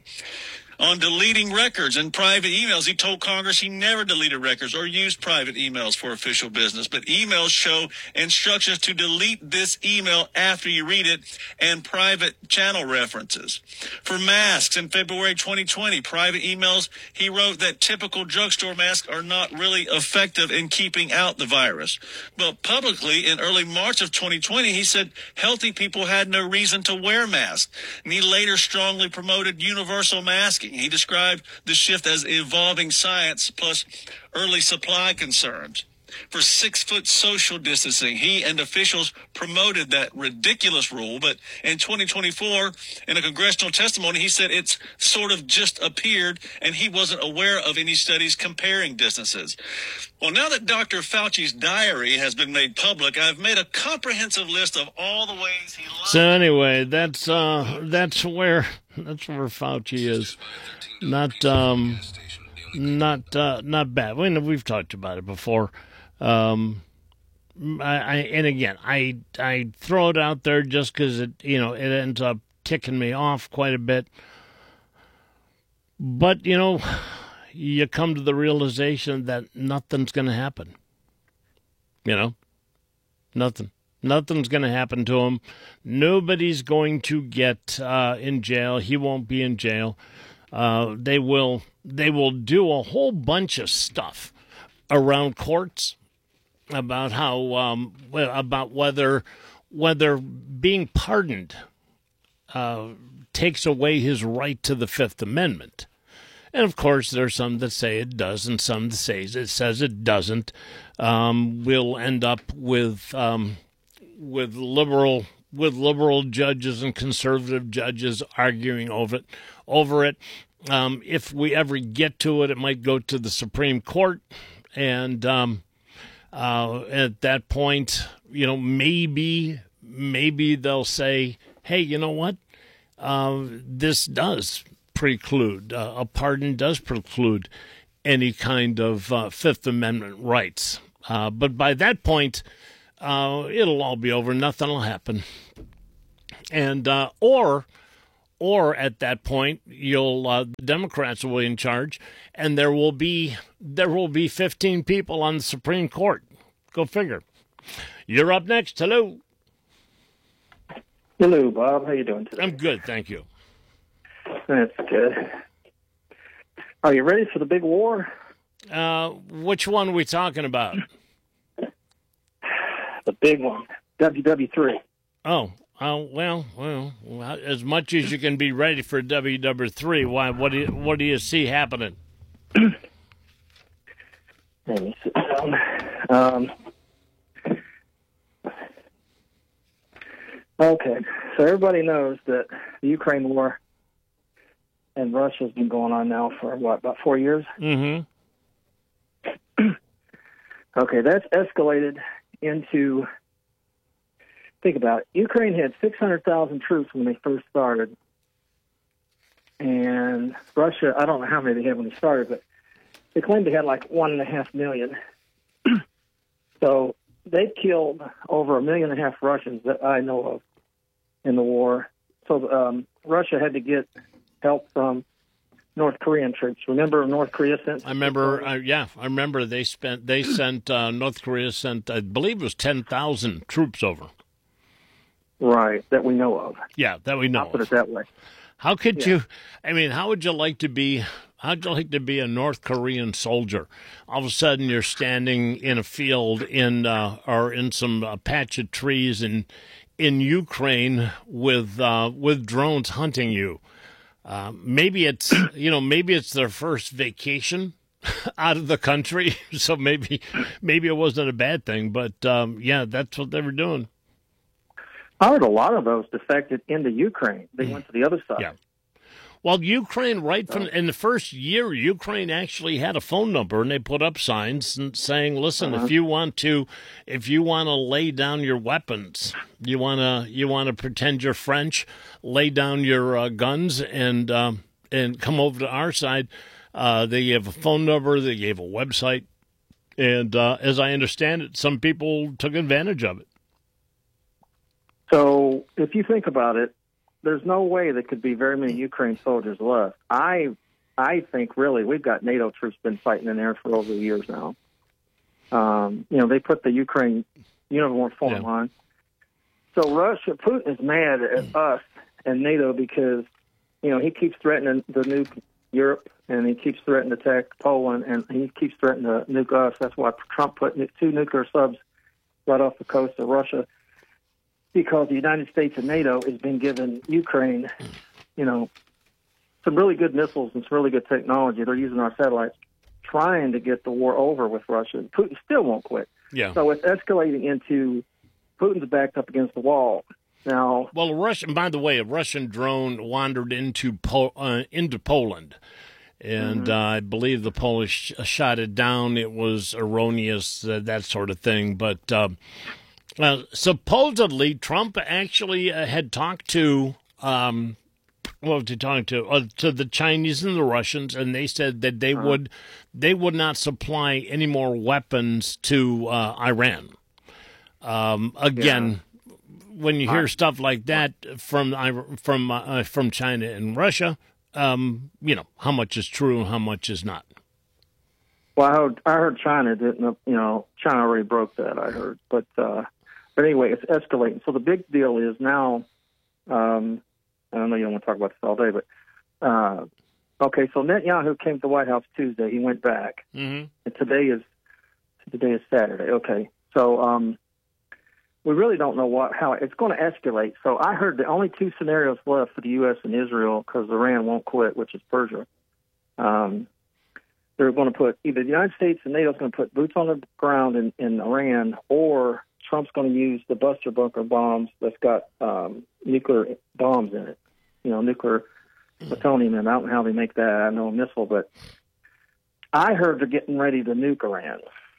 On deleting records and private emails, he told Congress he never deleted records or used private emails for official business, but emails show instructions to delete this email after you read it and private channel references. For masks in February twenty twenty, private emails, he wrote that typical drugstore masks are not really effective in keeping out the virus. But publicly, in early March of twenty twenty, he said healthy people had no reason to wear masks, and he later strongly promoted universal masking. He described the shift as evolving science plus early supply concerns. For six-foot social distancing, he and officials promoted that ridiculous rule, but in twenty twenty-four, in a congressional testimony, he said it's sort of just appeared and he wasn't aware of any studies comparing distances. Well, now that Doctor Fauci's diary has been made public, I've made a comprehensive list of all the ways he lied. So anyway, that's uh, that's where that's where Fauci is. Not um, not uh, not bad. I mean, we've talked about it before. Um, I, I and again, I I throw it out there just because it you know it ends up ticking me off quite a bit. But you know, you come to the realization that nothing's going to happen. You know, nothing. Nothing's going to happen to him. Nobody's going to get uh, in jail. He won't be in jail. Uh, they will. They will do a whole bunch of stuff around courts about how um, about whether whether being pardoned uh, takes away his right to the Fifth Amendment. And of course, there's some that say it does, and some that say it says it doesn't. Um, we'll end up with um, with liberal with liberal judges and conservative judges arguing over it. Over it. Um, if we ever get to it, it might go to the Supreme Court, and um, uh, at that point, you know, maybe maybe they'll say, "Hey, you know what? Uh, this does preclude uh, a pardon does preclude any kind of uh, Fifth Amendment rights." Uh, but by that point, uh, it'll all be over. Nothing will happen, and uh, or. Or at that point, you'll uh, the Democrats will be in charge, and there will be there will be fifteen people on the Supreme Court. Go figure. You're up next. Hello. Hello, Bob. How you doing today? I'm good, thank you. That's good. Are you ready for the big war? Uh, which one are we talking about? The big one, W W three. Oh. Oh well, well, as much as you can be ready for W W three, why? What do you, what do you see happening? Let me sit down. Um, okay, so everybody knows that the Ukraine war and Russia has been going on now for what, about four years? Mm-hmm. Okay, that's escalated into. Think about it. Ukraine had six hundred thousand troops when they first started. And Russia, I don't know how many they had when they started, but they claimed they had like one and a half million. So they killed over a million and a half Russians that I know of in the war. So um, Russia had to get help from North Korean troops. Remember North Korea sent? I remember, uh, yeah, I remember they spent, they sent, uh, North Korea sent, I believe it was ten thousand troops over. Right, that we know of. Yeah, that we know I'll put of. it that way. How could Yeah. you, I mean, how would you like to be, how'd you like to be a North Korean soldier? All of a sudden you're standing in a field in, uh, or in some uh, patch of trees in, in Ukraine with, uh, with drones hunting you. Uh, maybe it's, you know, maybe it's their first vacation out of the country. So maybe, maybe it wasn't a bad thing, but, um, yeah, that's what they were doing. I heard a lot of those defected into Ukraine. They went to the other side. Yeah. Well, Ukraine, right from in the first year, Ukraine actually had a phone number, and they put up signs and saying, "Listen, Uh-huh. if you want to, if you want to lay down your weapons, you want to, you want to pretend you're French, lay down your uh, guns, and um, and come over to our side." Uh, they gave a phone number, they gave a website, and uh, as I understand it, some people took advantage of it. So if you think about it, there's no way there could be very many Ukraine soldiers left. I I think really we've got NATO troops been fighting in there for over years now. Um, you know, they put the Ukraine uniform form Yeah. on. So Russia, Putin is mad at us and NATO because, you know, he keeps threatening to nuke Europe and he keeps threatening to attack Poland and he keeps threatening to nuke us. That's why Trump put two nuclear subs right off the coast of Russia. Because the United States and NATO has been giving Ukraine, you know, some really good missiles and some really good technology. They're using our satellites, trying to get the war over with Russia. And Putin still won't quit. Yeah. So it's escalating into Putin's backed up against the wall. Now, well, a Russian. By the way, a Russian drone wandered into Po- uh, into Poland, and Mm-hmm. uh, I believe the Polish shot it down. It was erroneous, uh, that sort of thing. But um, uh, supposedly, Trump actually uh, had talked to. Um, What was he talking to? Uh, to the Chinese and the Russians, and they said that they Uh-huh. would they would not supply any more weapons to uh, Iran. Um, again, when you hear I- stuff like that from I- from uh, from China and Russia, um, you know how much is true and how much is not. well, I heard, I heard China didn't, you know, China already broke that, I heard. But, uh, but anyway, it's escalating. So the big deal is now, um, I don't know you don't want to talk about this all day, but uh, okay. So Netanyahu came to the White House Tuesday. He went back, Mm-hmm. and today is today is Saturday. Okay, so um, we really don't know what how it's going to escalate. So I heard the only two scenarios left for the U S and Israel because Iran won't quit, which is Persia. Um, they're going to put either the United States and NATO is going to put boots on the ground in, in Iran, or Trump's going to use the Buster Bunker bombs that's got um, nuclear bombs in it, you know, nuclear plutonium. And I don't know how they make that. I know a missile, but I heard they're getting ready to nuke Iran.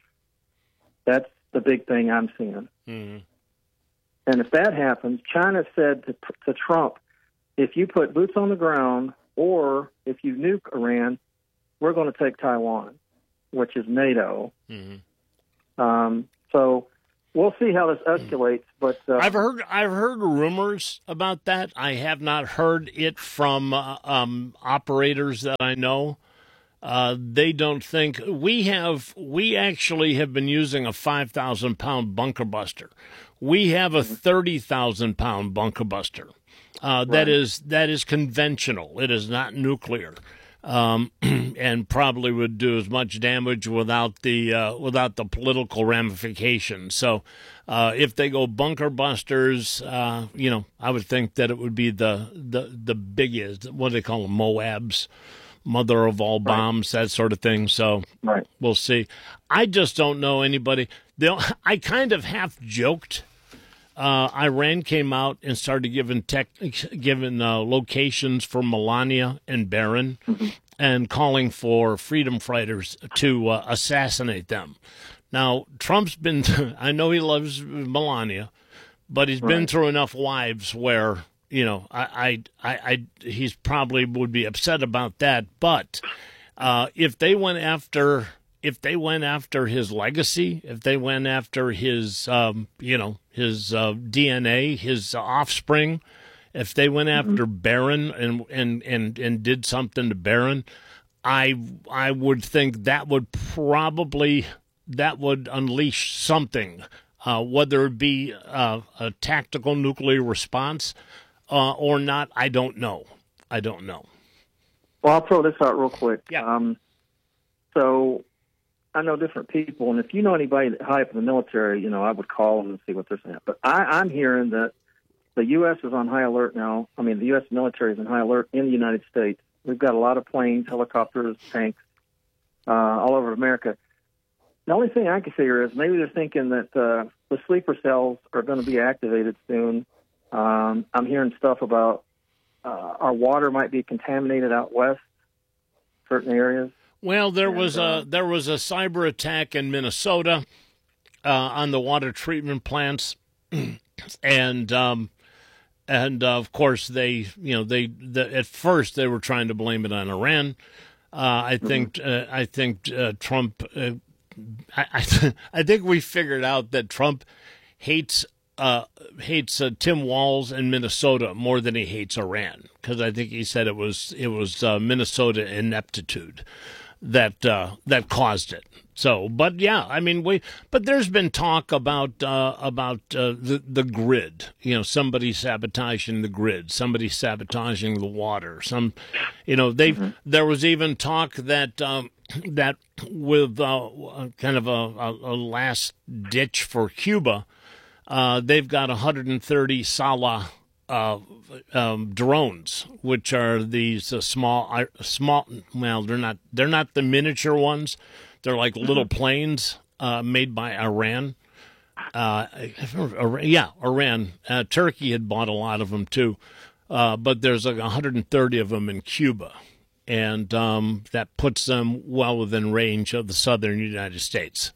That's the big thing I'm seeing. Mm-hmm. And if that happens, China said to, to Trump, if you put boots on the ground or if you nuke Iran, we're going to take Taiwan, which is NATO. Mm-hmm. Um, so we'll see how this escalates. But uh, I've heard I've heard rumors about that. I have not heard it from uh, um, operators that I know. Uh, they don't think we have. We actually have been using a five thousand pound bunker buster. We have a thirty thousand pound bunker buster. Uh, Right. That is that is conventional. It is not nuclear, um, and probably would do as much damage without the uh, without the political ramifications. So, uh, if they go bunker busters, uh, you know, I would think that it would be the the the biggest. What do they call them? Moabs. Mother of all bombs, right. That sort of thing. So right. We'll see. I just don't know anybody. They'll, I kind of half joked. Uh, Iran came out and started giving tech, giving uh, locations for Melania and Barron, mm-hmm. and calling for freedom fighters to uh, assassinate them. Now Trump's been. I know he loves Melania, but he's right. been through enough wives where. You know, I, I, I, I, he's probably would be upset about that. But uh, if they went after, if they went after his legacy, if they went after his, um, you know, his uh, D N A, his offspring, if they went after mm-hmm. Barron and, and and and did something to Barron, I, I would think that would probably that would unleash something, uh, whether it be uh, a tactical nuclear response. Uh, or not, I don't know. I don't know. Well, I'll throw this out real quick. Yeah. Um, so I know different people, and if you know anybody that high up in the military, you know, I would call them and see what they're saying. But I, I'm hearing that the U S is on high alert now. I mean, the U S military is on high alert in the United States. We've got a lot of planes, helicopters, tanks, uh, all over America. The only thing I can figure is maybe they're thinking that uh, the sleeper cells are going to be activated soon. Um, I'm hearing stuff about uh, our water might be contaminated out west, certain areas. Well, there and, was uh, a there was a cyber attack in Minnesota uh, on the water treatment plants, and um, and uh, of course they you know they the, at first they were trying to blame it on Iran. Uh, I think mm-hmm. uh, I think uh, Trump. Uh, I I, th- I think we figured out that Trump hates. Uh, hates uh, Tim Walz in Minnesota more than he hates Iran, because I think he said it was it was uh, Minnesota ineptitude that uh, that caused it. So, but yeah, I mean, we. But there's been talk about uh, about uh, the the grid. You know, somebody sabotaging the grid, somebody sabotaging the water. Some, you know, they. Mm-hmm. There was even talk that um, that with uh, kind of a, a, a last ditch for Cuba. Uh, they've got one hundred thirty Sala uh, um, drones, which are these uh, small, uh, small. Well, they're not. They're not the miniature ones. They're like little planes uh, made by Iran. Uh, yeah, Iran. Uh, Turkey had bought a lot of them too, uh, but there's like one hundred thirty of them in Cuba, and um, that puts them well within range of the southern United States.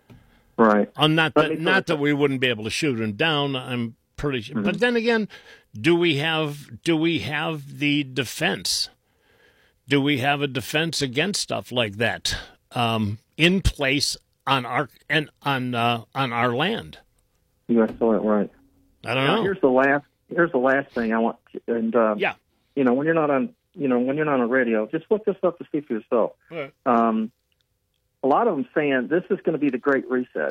Right. Um, not that not that we wouldn't be able to shoot them down. I'm pretty sure. Mm-hmm. But then again, do we have do we have the defense? Do we have a defense against stuff like that um, in place on our and on uh, on our land? You are so right. I don't now, know. Here's the last. Here's the last thing I want. To, and uh, yeah, you know, when you're not on, you know, when you're not on radio, just look this up to see for yourself. Right. Um, a lot of them saying this is going to be the Great Reset,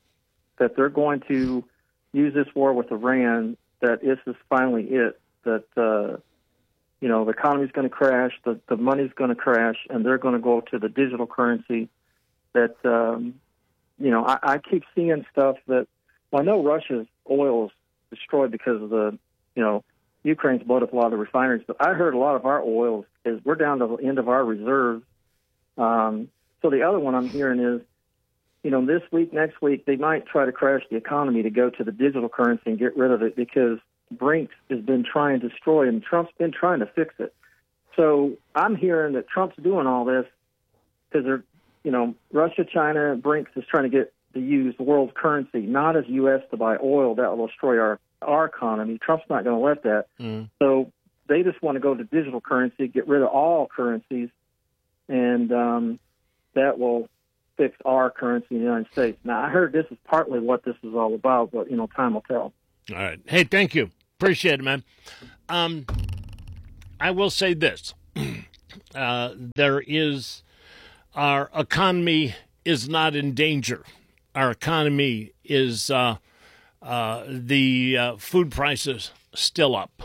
that they're going to use this war with Iran, that this is finally it, that, uh, you know, the economy's going to crash, the, the money's going to crash, and they're going to go to the digital currency. That, um, you know, I, I keep seeing stuff that, well, I know Russia's oil is destroyed because of the, you know, Ukraine's blowed up a lot of the refineries, but I heard a lot of our oil is we're down to the end of our reserves. Um, so the other one I'm hearing is you know, this week, next week, they might try to crash the economy to go to the digital currency and get rid of it because Brinks has been trying to destroy it, and Trump's been trying to fix it. So I'm hearing that Trump's doing all this because they're, you know, Russia, China, Brinks is trying to get to use world currency, not as U S to buy oil. That will destroy our, our economy. Trump's not going to let that. Mm. So they just want to go to digital currency, get rid of all currencies, and um, that will fix our currency in the United States. Now, I heard this is partly what this is all about, but, you know, time will tell. All right. Hey, thank you. Appreciate it, man. Um, I will say this. Uh, there is, our economy is not in danger. Our economy is, uh, uh, the uh, food prices still up.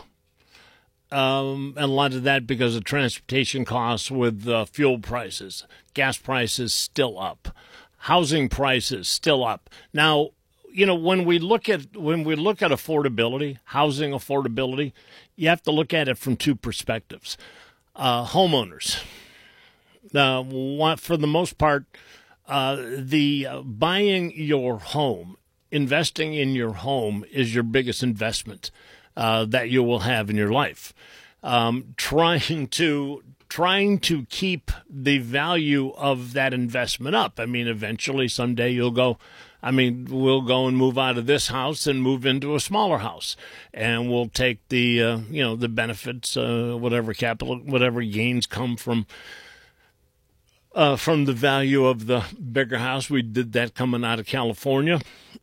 Um, and a lot of that because of transportation costs with uh, fuel prices. Gas prices still up. Housing prices still up. Now, you know, when we look at when we look at affordability, housing affordability, you have to look at it from two perspectives. Uh, homeowners, uh, want, for the most part, uh, the uh, buying your home, investing in your home is your biggest investment uh, that you will have in your life. Um, trying to trying to keep the value of that investment up. I mean, eventually, someday you'll go. I mean, we'll go and move out of this house and move into a smaller house, and we'll take the, uh, you know, the benefits, uh, whatever capital, whatever gains come from, uh, from the value of the bigger house. We did that coming out of California.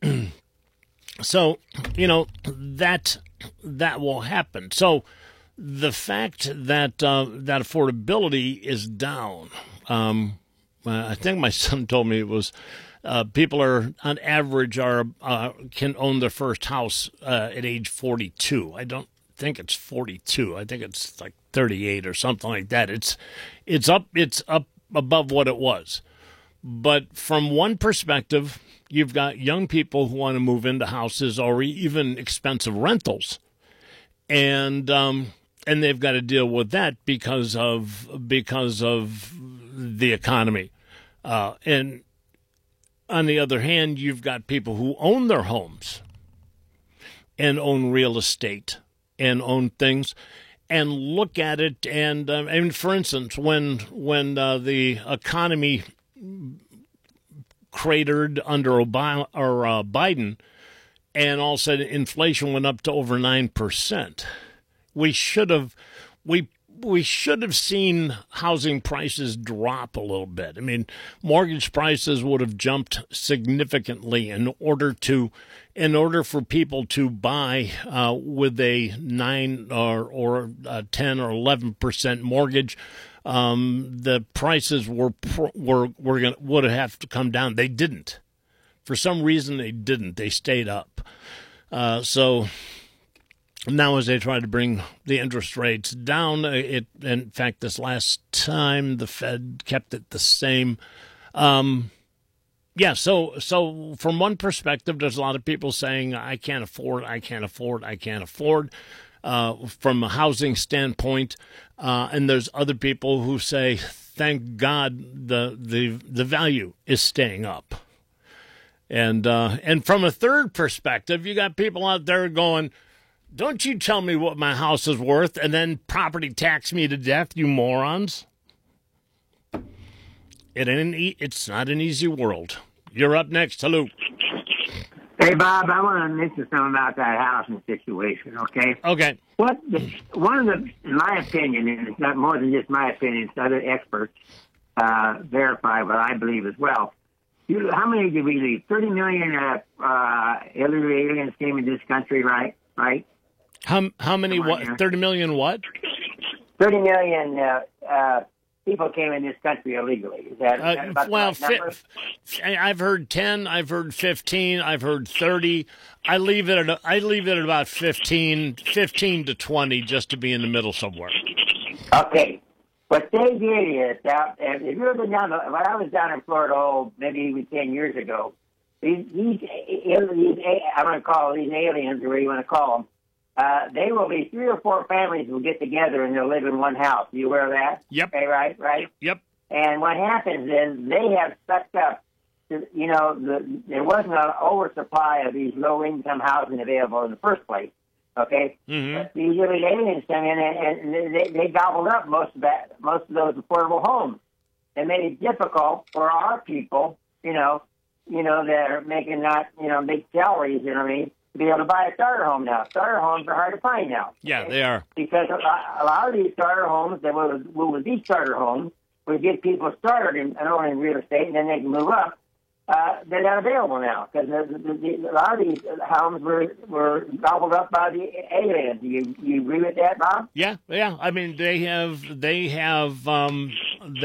So, you know, that, that will happen. So the fact that, uh, that affordability is down, um, I think my son told me it was, Uh, people are, on average, are uh, can own their first house uh, at age forty-two. I don't think it's forty-two. I think it's like thirty-eight or something like that. It's it's up it's up above what it was. But from one perspective, you've got young people who want to move into houses or even expensive rentals, and um, and they've got to deal with that because of because of the economy, uh, and. On the other hand, you've got people who own their homes and own real estate and own things and look at it. And, uh, and for instance, when when uh, the economy cratered under Obama or uh, Biden, and all of a sudden inflation went up to over nine percent, we should have we. We should have seen housing prices drop a little bit. I mean, mortgage prices would have jumped significantly in order to, in order for people to buy uh, with a nine or or a ten or eleven percent mortgage. Um, the prices were were were going would have to come down. They didn't. For some reason, they didn't. They stayed up. Uh, so. Now, as they try to bring the interest rates down, it in fact, this last time the Fed kept it the same. Um, yeah, so so from one perspective, there's a lot of people saying, I can't afford, I can't afford, I can't afford, uh, from a housing standpoint. Uh, and there's other people who say, thank God the the the value is staying up. And uh, and from a third perspective, you got people out there going, don't you tell me what my house is worth and then property tax me to death, you morons. It ain't, it's not an easy world. You're up next. Hello. Hey, Bob, I want to mention something about that housing situation, okay? Okay. What the, one of the, in my opinion, and it's not more than just my opinion, it's other experts uh, verify what I believe as well. You, how many did we leave? thirty million uh, uh, illegal aliens came in this country, right? Right? How how many? What? Thirty million? What? Thirty million uh, uh, people came in this country illegally. Is that, is that Uh, about well, the right number? fi- I've heard ten. I've heard fifteen. I've heard thirty. I leave it at I leave it at about fifteen, fifteen to twenty, just to be in the middle somewhere. Okay. What they did is, uh, if you've ever been down, to, when I was down in Florida, oh, maybe even ten years ago, these, these, these I'm going to call these aliens, or what you want to call them. Uh, they will be three or four families will get together and they'll live in one house. You aware of that? Yep. Okay, right, right? Yep. And what happens is they have sucked up you know, the, there wasn't an oversupply of these low-income housing available in the first place. Okay, mm-hmm. But these illegal aliens come in and, and they, they gobbled up most of that, most of those affordable homes. They made it difficult for our people, you know, you know, that are making not, you know, big salaries, you know what I mean, to be able to buy a starter home now. Starter homes are hard to find now. Yeah, okay? They are. Because a lot, a lot of these starter homes that would, would be starter homes would get people started in, in real estate, and then they can move up. Uh, they're not available now because the, the, the, a lot of these homes were were gobbled up by the aliens. Do you you agree with that, Bob? Yeah, yeah. I mean, they have they have um,